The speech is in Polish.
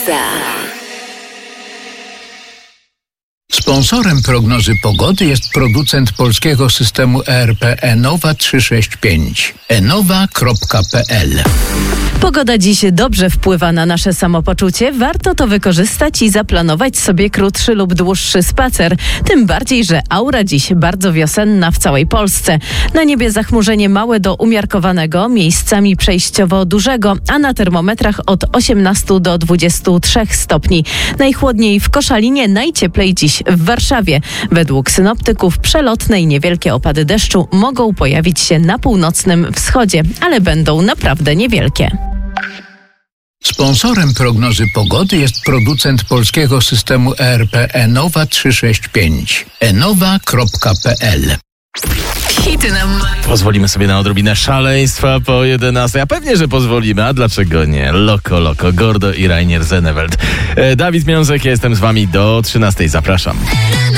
Ekstraklasy. Sponsorem prognozy pogody jest producent polskiego systemu ERP Enowa 365. enowa.pl. Pogoda dziś dobrze wpływa na nasze samopoczucie. Warto to wykorzystać i zaplanować sobie krótszy lub dłuższy spacer. Tym bardziej, że aura dziś bardzo wiosenna w całej Polsce. Na niebie zachmurzenie małe do umiarkowanego, miejscami przejściowo dużego, a na termometrach od 18 do 23 stopni. Najchłodniej w Koszalinie, najcieplej dziś w Warszawie. Według synoptyków przelotne i niewielkie opady deszczu mogą pojawić się na północnym wschodzie, ale będą naprawdę niewielkie. Sponsorem prognozy pogody jest producent polskiego systemu ERP Enowa 365. enowa.pl. Hity na Pozwolimy sobie na odrobinę szaleństwa po 11. A pewnie, że pozwolimy, a dlaczego nie? Loco, Gordo i Rainier Zenneveld. Dawid Miążek, ja jestem z wami do 13. Zapraszam.